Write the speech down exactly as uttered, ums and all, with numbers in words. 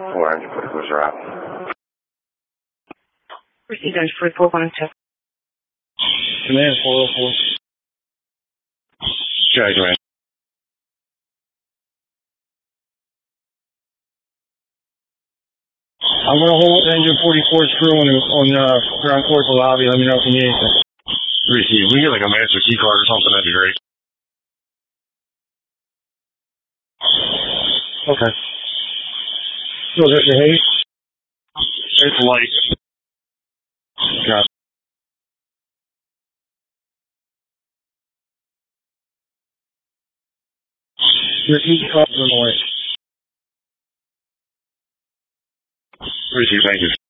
four hundred, put a cruiser out. Received on three four one two. Command four oh four. Judge, man. I'm going to hold engine forty-four screw on, on uh, ground course lobby. Let me know if you need anything. Receive. We get like a master key card or something, that'd be great. Okay. So is that your haze? It's light. Got it. Your heat cups on the way. Receive, thank you.